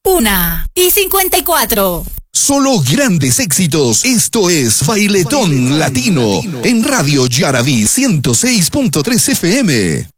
1:54. Solo grandes éxitos. Esto es Bailetón Latino en Radio Yaraví 106.3 FM.